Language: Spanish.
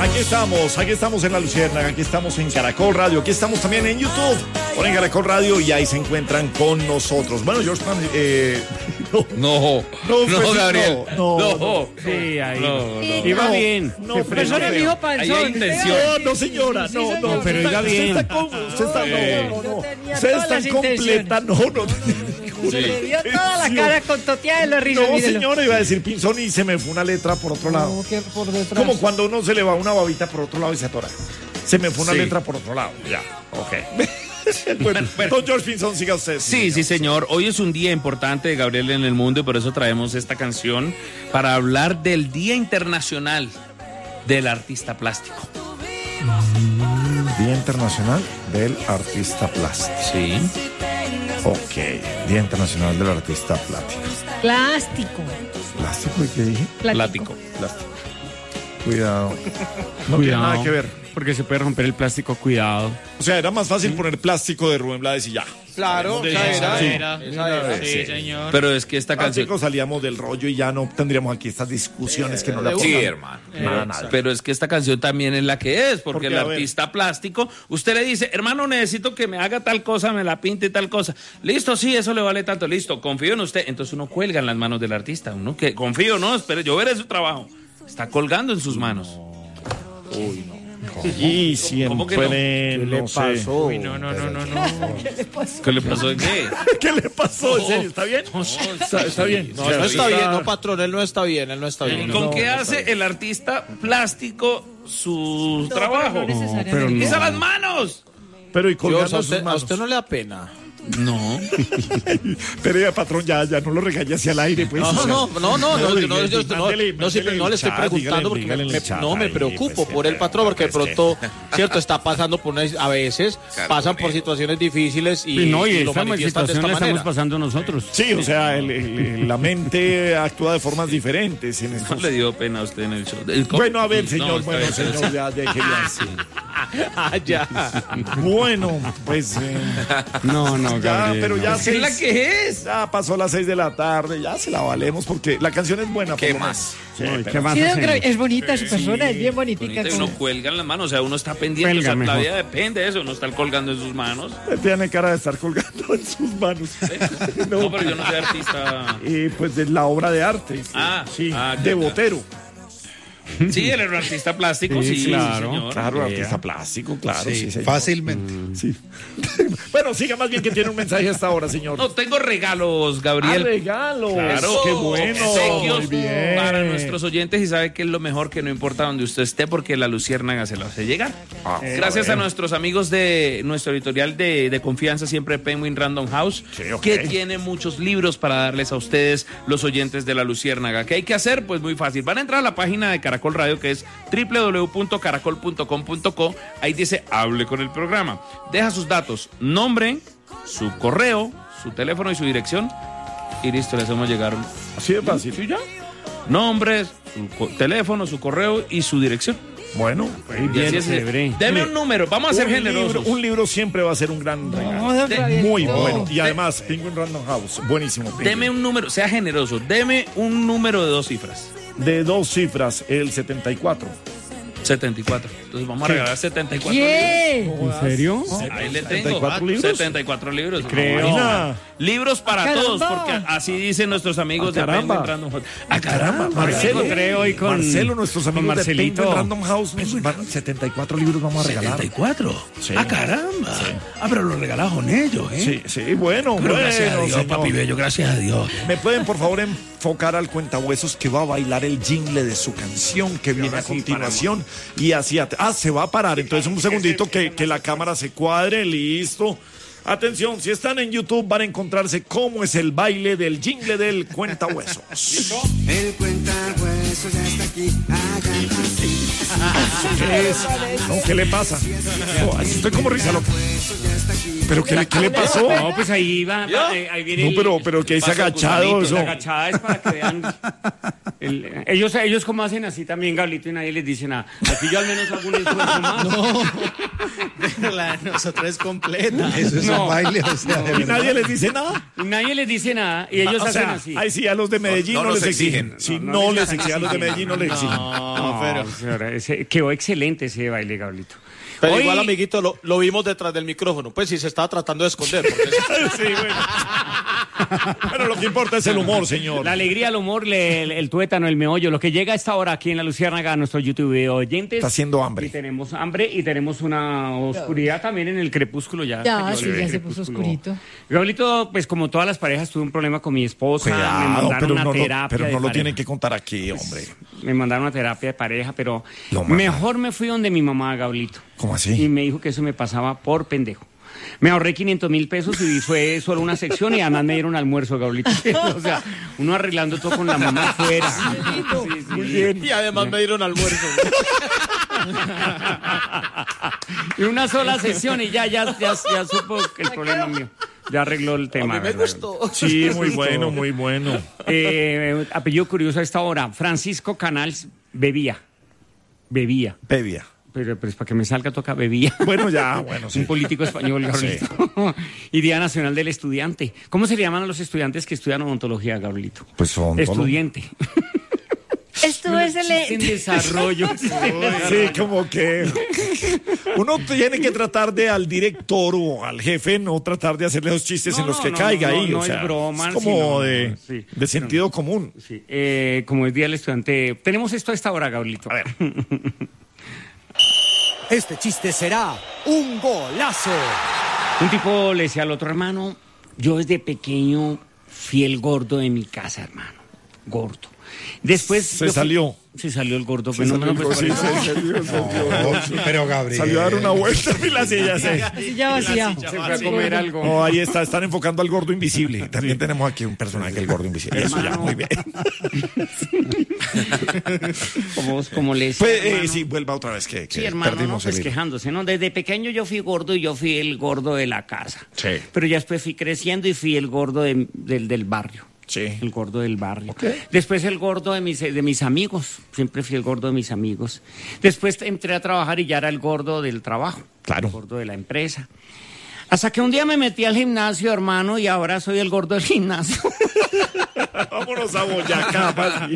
Aquí estamos en La Luciérnaga, aquí estamos en Caracol Radio, aquí estamos también en YouTube. Ponen Caracol Radio y ahí se encuentran con nosotros. Bueno, George Pan, No, Gabriel. No. Sí, ahí. No. Iba bien. No, Persona no, dijo Ahí panzón. hay intención. No, señora, Sí, no. señor. Pero iba bien. Usted está Yo tenía Usted todas está las completa, no. Se le vio toda la cara con toteada de la risa. No, mírelo. señora, iba a decir pinzón y se me fue una letra por otro lado. Como que por detrás. Como cuando uno se le va una babita por otro lado y se atora. Se me fue una Sí. letra por otro lado. Ya, ok. Bueno, don George Pinzón, siga usted. Sí, señor. Hoy es un día importante de Gabriel en el mundo y por eso traemos esta canción para hablar del Día Internacional del Artista Plástico. Día Internacional del Artista Plástico. Sí. Ok, Día Internacional del Artista Plástico. Plástico. ¿Plástico y qué dije? Plástico. Plástico. Cuidado. No tiene nada que ver. Porque se puede romper el plástico, cuidado. O sea, era más fácil poner plástico de Rubén Blades y ya. Claro, De esa eso. era. Sí, señor. Pero es que esta canción... Plástico salíamos del rollo y ya no tendríamos aquí estas discusiones que no le aportan. Sí, hermano. Nada. Pero es que esta canción también es la que es, porque Porque, el a ver. artista plástico, usted le dice, hermano, necesito que me haga tal cosa, me la pinte tal cosa. Listo, sí, eso le vale tanto, listo, confío en usted. Entonces uno cuelga en las manos del artista, uno que confío, no, espere, yo veré su trabajo. Está colgando en sus manos. Uy, no. Y ¿Cómo que no? siempre no sé. Uy, No. ¿Qué le pasó de qué? ¿Qué le pasó? ¿En serio? ¿Está bien? Está bien. No, no está bien, no, patrón, él no está bien, él no está bien. ¿Con qué hace el artista plástico su trabajo? No necesariamente. pero no. ¡Usa las manos! Pero y Dios, colgando a sus usted, a manos. usted no le da pena. No. Pero ya, patrón, ya no lo regañe hacia el aire, pues. No o sea, siempre no le estoy preguntando porque no me preocupo por el patrón, porque de pronto, cierto, está pasando por a veces pasan por situaciones difíciles y Y lo esta manifiestan de situación esta la estamos manera. pasando nosotros. Sí, o sea, la mente actúa de formas diferentes en ¿No estos... le dio pena a usted en el show? Bueno, a ver, No, señor, está bueno, bien, señor, ya déjelo así. Ah, ya. Bueno, pues No, ya, Gabriel, pero no. ya ¿Qué es la que es? ya pasó las 6 de la tarde, ya se la valemos porque la canción es buena. ¿Qué por lo más? menos. Sí, Uy, pero- ¿qué más Sí, don hacemos? Gabriel, es bonita su persona, es bien bonitica. Bonita, y uno cuelga en las manos, o sea, uno está pendiente, o sea, Cuelga la mejor. vida depende de eso, uno está colgando en sus manos. Tiene cara de estar colgando en sus manos. No, pero yo no soy artista. Pues de la obra de arte. Sí, ya, de ya. Botero. Sí, él era un artista plástico, sí, claro. señor. Claro, artista plástico, claro. Sí, señor. Fácilmente. Sí. Bueno, siga más bien que tiene un mensaje a esta hora, señor. No, tengo regalos, Ah, Gabriel. regalo. Claro, Qué bueno. obsequios Muy bien. para nuestros oyentes y sabe que es lo mejor, que no importa donde usted esté porque la Luciérnaga se lo hace llegar. Gracias a nuestros amigos de nuestro editorial de confianza, siempre Penguin Random House, Sí, ok. que tiene muchos libros para darles a ustedes, los oyentes de la Luciérnaga. ¿Qué hay que hacer? Pues muy fácil. Van a entrar a la página de Caracol Radio, que es www.caracol.com.co. Ahí dice hable con el programa. Deja sus datos, nombre, su correo, su teléfono y su dirección. Y listo, le hacemos llegar Así de fácil. ¿sí ya? Nombres, su teléfono, su correo y su dirección. Bueno, Y así es. chévere. Deme un número, vamos a ser generosos. un libro siempre va a ser un gran regalo. No, don Gabriel. Muy No. bueno. Y además, Penguin Random House, buenísimo. Penguin. Deme un número, sea generoso, deme un número de 2 cifras. De 2 cifras, el 74. 74. Entonces vamos a regalar 74 ¿Qué? ¿En serio? libros. Ahí le tengo. 74 libros. 74 libros. Creo. Imagina. Libros para Caramba. todos, porque así dicen nuestros amigos de caramba. Penguin Random House. ¡Ah, caramba! Marcelo, encontré hoy con- Marcelo, nuestros con amigos de Marcelito. Penguin Random House, nos van 74 libros vamos a regalar. 74. Sí. ¡Ah, caramba! Ah, pero lo regalamos con ellos, ¿eh? Sí, sí, bueno, Pero bueno, gracias a Dios, señor. papi bello, gracias a Dios. ¿Me pueden, por favor, enfocar al cuentahuesos que va a bailar el jingle de su canción que viene a continuación? Y así, se va a parar. Entonces, un segundito que la cámara se cuadre, listo. Atención, si están en YouTube van a encontrarse cómo es el baile del jingle del cuentahuesos. El cuentahuesos ya está aquí, hagan así. ¿Qué es? No, ¿qué le pasa? No, estoy como risa loca. ¿Pero qué le pasó? No, pues ahí va, ahí viene No, pero que se ha agachado La eso. agachada es para que vean Ellos como hacen así también, Gablito, y nadie les dice nada. Aquí yo al menos hago un esfuerzo más. No, la de nosotros es completa. Eso es un baile, o sea, de ¿Y verdad. nadie les dice nada? Y nadie les dice nada y ellos O hacen sea, así. ahí sí, a los de Medellín no les exigen. Sí, no les exigen. A los de Medellín no les exigen. No, pero señora, quedó excelente ese baile, Gablito. Pero Hoy- igual, amiguito, lo vimos detrás del micrófono. Pues si se estaba tratando de esconder. Porque Sí, bueno. Pero lo que importa es el humor, señor. La alegría, el humor, el tuétano, el meollo, lo que llega a esta hora aquí en La Luciérnaga a nuestro YouTube de oyentes. Está haciendo hambre. Y tenemos hambre y tenemos una oscuridad también en el crepúsculo ya. Ya, cayó sí, el ya se crepúsculo. puso oscurito. Gablito, pues como todas las parejas, tuve un problema con mi esposa. me Cuidado, mandaron pero una no, terapia pero de no lo pareja. tienen que contar aquí, hombre. Me mandaron una terapia de pareja, pero Lo mandan. mejor me fui donde mi mamá, Gablito. ¿Cómo Y así? me dijo que eso me pasaba por pendejo. Me ahorré 500.000 pesos y fue solo una sección y además me dieron almuerzo, Gablito. O sea, uno arreglando todo con la mamá afuera. Muy bien. y además me dieron almuerzo. Y una sola sesión y ya supo que el problema mío. Ya arregló el tema. A mí me ¿verdad? gustó. Sí, muy bueno, muy bueno. Apellido curioso a esta hora. Francisco Canals bebía. Bebia. Pero pues para que me salga toca bebía. Bueno, ya, bueno, sí. Un político español, Gabrielito. Y Día Nacional del Estudiante. ¿Cómo se le llaman a los estudiantes que estudian odontología, Gabrielito? Pues son Estudiante. Estuvo En excelente. desarrollo. Sí, como que uno tiene que tratar de al director o al jefe no tratar de hacerle los chistes en los que caiga ahí. no o sea, es broma, es como sino- de, sí. de sentido común. Sí, como es Día del Estudiante. Tenemos esto a esta hora, Gabrielito. A ver. Este chiste será un golazo. Un tipo le decía al otro hermano, yo desde pequeño fui el gordo de mi casa, hermano. Gordo. Después Se salió. Se salió el gordo. Se Pero salió, pues, sí, por eso- se salió. No, pero Gabriel. Salió a dar una vuelta y la silla se... Así ya vacía. se fue a comer algo. No, ahí está, están enfocando al gordo invisible. También tenemos aquí un personaje, el gordo invisible. Eso ya, Hermano. muy bien. Como le decía, Pues, hermano. sí, vuelva otra vez que Sí, hermano, no, perdimos pues el hilo. quejándose, ¿no? Desde pequeño yo fui gordo y yo fui el gordo de la casa. Sí. Pero ya después fui creciendo y fui el gordo del barrio. Sí. El gordo del barrio. Después el gordo de mis amigos. Siempre fui el gordo de mis amigos. Después entré a trabajar y ya era el gordo del trabajo. Claro. El gordo de la empresa. Hasta que un día me metí al gimnasio, hermano, y ahora soy el gordo del gimnasio. Vámonos a Boyacá, más bien.